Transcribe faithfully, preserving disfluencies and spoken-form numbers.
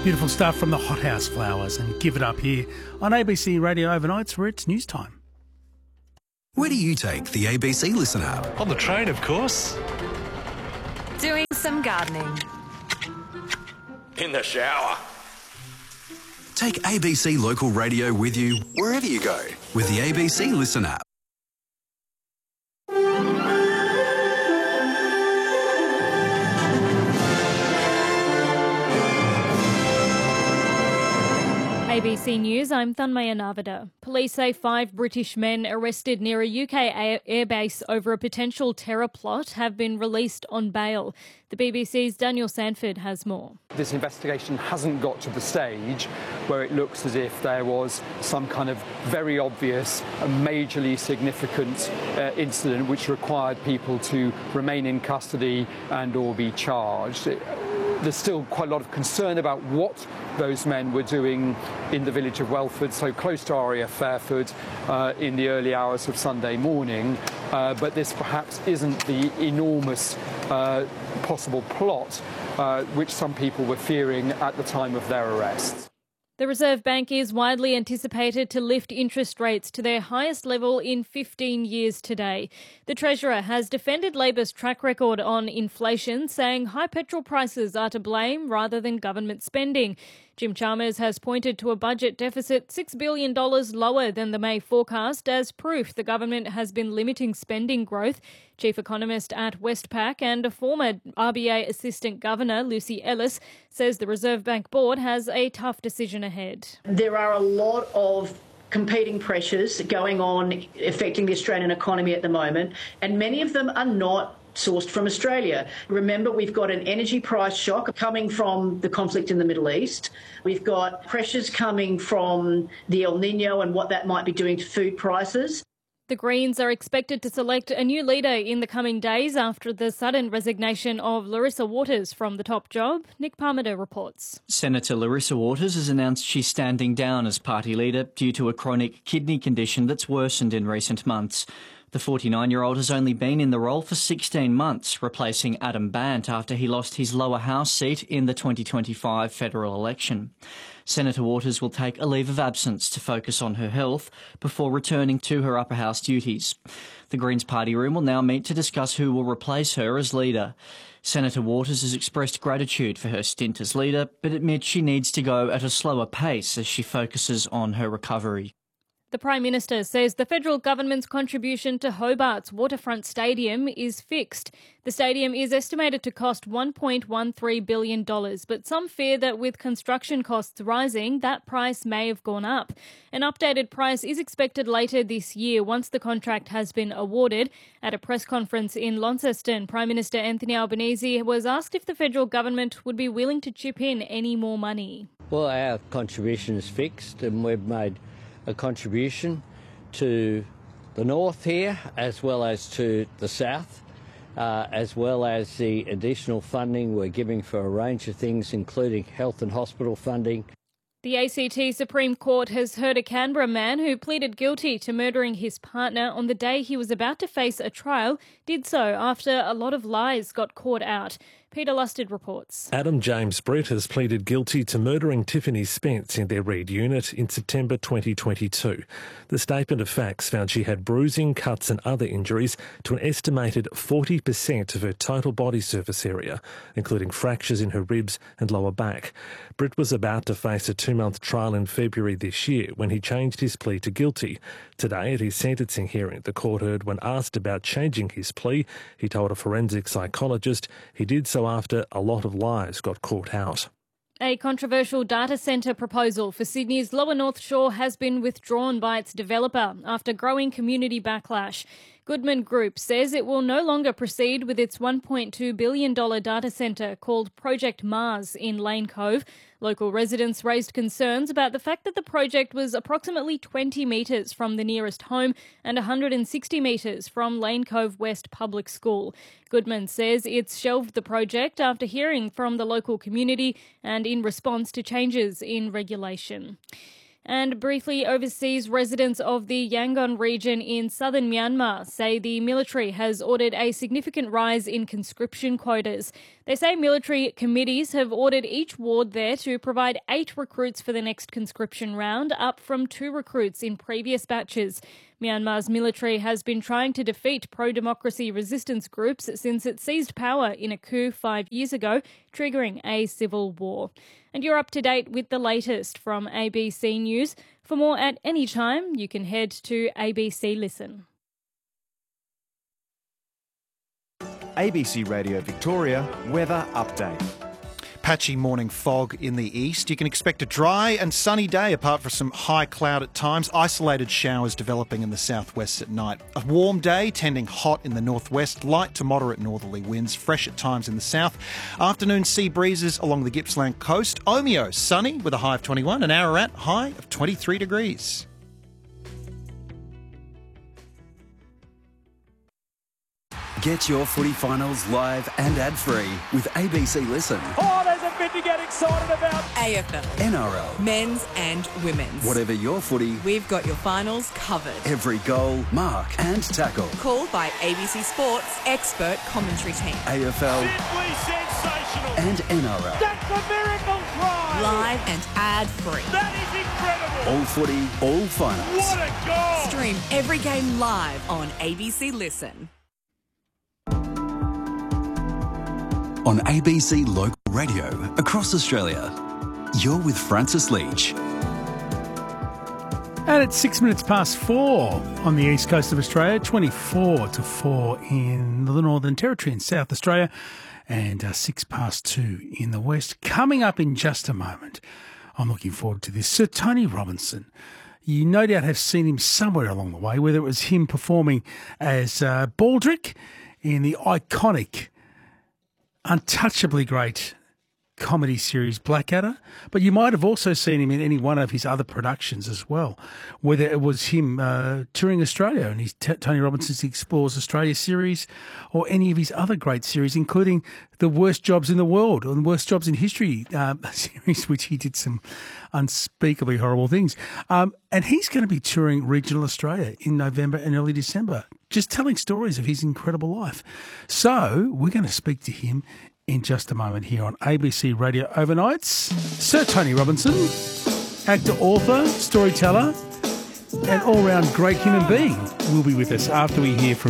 Beautiful stuff from the Hothouse Flowers and Give It Up here on A B C Radio Overnights where it's news time. Where do you take the A B C Listen app? On the train, of course. Doing some gardening. In the shower. Take A B C Local Radio with you wherever you go with the A B C Listen app. A B C News, I'm Thanmaya Navada. Police say five British men arrested near a U K airbase over a potential terror plot have been released on bail. The B B C's Daniel Sanford has more. This investigation hasn't got to the stage where it looks as if there was some kind of very obvious and majorly significant uh, incident which required people to remain in custody and or be charged. It, There's still quite a lot of concern about what those men were doing in the village of Welford, so close to R A F Fairford, uh, in the early hours of Sunday morning. Uh, but this perhaps isn't the enormous uh, possible plot uh, which some people were fearing at the time of their arrests. The Reserve Bank is widely anticipated to lift interest rates to their highest level in fifteen years today. The Treasurer has defended Labor's track record on inflation, saying high petrol prices are to blame rather than government spending. Jim Chalmers has pointed to a budget deficit six billion dollars lower than the May forecast as proof the government has been limiting spending growth. Chief economist at Westpac and a former R B A Assistant Governor, Lucy Ellis, says the Reserve Bank Board has a tough decision ahead. There are a lot of competing pressures going on affecting the Australian economy at the moment, and many of them are not sourced from Australia. Remember, we've got an energy price shock coming from the conflict in the Middle East. We've got pressures coming from the El Nino and what that might be doing to food prices. The Greens are expected to select a new leader in the coming days after the sudden resignation of Larissa Waters from the top job. Nick Parmenter reports. Senator Larissa Waters has announced she's standing down as party leader due to a chronic kidney condition that's worsened in recent months. The forty-nine-year-old has only been in the role for sixteen months, replacing Adam Bandt after he lost his lower house seat in the twenty twenty-five federal election. Senator Waters will take a leave of absence to focus on her health before returning to her upper house duties. The Greens party room will now meet to discuss who will replace her as leader. Senator Waters has expressed gratitude for her stint as leader, but admits she needs to go at a slower pace as she focuses on her recovery. The Prime Minister says the federal government's contribution to Hobart's Waterfront Stadium is fixed. The stadium is estimated to cost one point one three billion dollars, but some fear that with construction costs rising, that price may have gone up. An updated price is expected later this year once the contract has been awarded. At a press conference in Launceston, Prime Minister Anthony Albanese was asked if the federal government would be willing to chip in any more money. Well, our contribution is fixed and we've made a contribution to the north here as well as to the south, uh, as well as the additional funding we're giving for a range of things, including health and hospital funding. The A C T Supreme Court has heard a Canberra man who pleaded guilty to murdering his partner on the day he was about to face a trial did so after a lot of lies got caught out. Peter Lusted reports. Adam James Brett has pleaded guilty to murdering Tiffany Spence in their Reid unit in September twenty twenty-two. The statement of facts found she had bruising, cuts and other injuries to an estimated forty percent of her total body surface area, including fractures in her ribs and lower back. Brett was about to face a two-month trial in February this year when he changed his plea to guilty. Today, at his sentencing hearing, the court heard when asked about changing his plea, he told a forensic psychologist he did so after a lot of lies got caught out. A controversial data centre proposal for Sydney's Lower North Shore has been withdrawn by its developer after growing community backlash. Goodman Group says it will no longer proceed with its one point two billion dollars data centre called Project Mars in Lane Cove. Local residents raised concerns about the fact that the project was approximately twenty metres from the nearest home and one hundred sixty metres from Lane Cove West Public School. Goodman says it's shelved the project after hearing from the local community and in response to changes in regulation. And briefly, overseas residents of the Yangon region in southern Myanmar say the military has ordered a significant rise in conscription quotas. They say military committees have ordered each ward there to provide eight recruits for the next conscription round, up from two recruits in previous batches. Myanmar's military has been trying to defeat pro-democracy resistance groups since it seized power in a coup five years ago, triggering a civil war. And you're up to date with the latest from A B C News. For more at any time, you can head to A B C Listen. A B C Radio Victoria weather update. Patchy morning fog in the east. You can expect a dry and sunny day apart from some high cloud at times. Isolated showers developing in the southwest at night. A warm day, tending hot in the northwest. Light to moderate northerly winds, fresh at times in the south. Afternoon sea breezes along the Gippsland coast. Omeo, sunny with a high of twenty-one. And Ararat, high of twenty-three degrees. Get your footy finals live and ad-free with A B C Listen. Oh, there's a bit to get excited about. A F L. N R L. Men's and women's. Whatever your footy, we've got your finals covered. Every goal, mark and tackle. Called by A B C Sports expert commentary team. A F L. Simply sensational. And N R L. That's a miracle try. Live and ad-free. That is incredible. All footy, all finals. What a goal. Stream every game live on A B C Listen. On A B C Local Radio across Australia, you're with Francis Leach. And it's six minutes past four on the east coast of Australia, twenty-four to four in the Northern Territory in South Australia, and uh, six past two in the west. Coming up in just a moment, I'm looking forward to this. Sir Tony Robinson. You no doubt have seen him somewhere along the way, whether it was him performing as uh, Baldrick in the iconic, untouchably great comedy series Blackadder, but you might have also seen him in any one of his other productions as well, whether it was him uh, touring Australia and his T- Tony Robinson's Explores Australia series, or any of his other great series, including The Worst Jobs in the World or The Worst Jobs in History uh, series, which he did some unspeakably horrible things. Um, and he's going to be touring regional Australia in November and early December, just telling stories of his incredible life. So we're going to speak to him in just a moment here on A B C Radio Overnights. Sir Tony Robinson, actor, author, storyteller, and all-round great human being, will be with us after we hear from